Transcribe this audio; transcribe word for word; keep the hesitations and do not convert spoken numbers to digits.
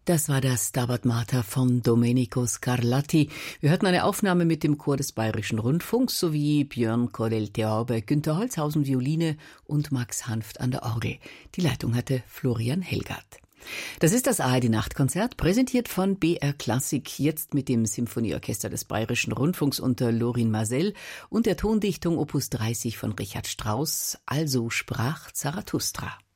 Das war das Stabat Mater von Domenico Scarlatti. Wir hörten eine Aufnahme mit dem Chor des Bayerischen Rundfunks sowie Björn Kordel-Theorbe, Günter Holzhausen Violine und Max Hanft an der Orgel. Die Leitung hatte Florian Helgert. Das ist das A R D-Nachtkonzert, präsentiert von B R Klassik, jetzt mit dem Symphonieorchester des Bayerischen Rundfunks unter Lorin Maazel und der Tondichtung Opus dreißig von Richard Strauss, Also sprach Zarathustra.